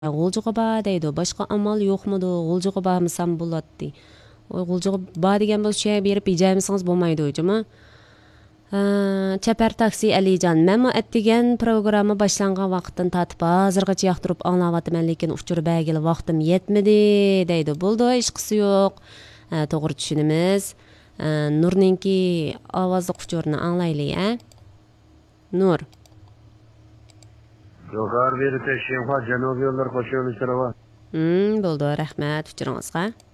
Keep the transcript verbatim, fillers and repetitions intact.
G'uljuga ba deydi. Boshqa amal yo'qmidi? G'uljuga bormasam bo'ladi. Oy g'uljuga ba degan bo'lsa berib ijaymisangiz bo'lmaydi o'jimi? Chapar taksi Alijon. Men atdigan programma boshlangan vaqtdan tatib hozirgacha yoqtirib anglayapman, lekin uchur bagil vaqtim yetmadi deydi. Bo'ldi, ish qisi yo'q. To'g'ri tushunamiz. Nurninki ovozli uchurni anglaylik, a? Nur. Yuqori berib tashiyim, janubiy yo'llar qo'shilishtirib. Hmm, bo'ldi, rahmat uchuringizga.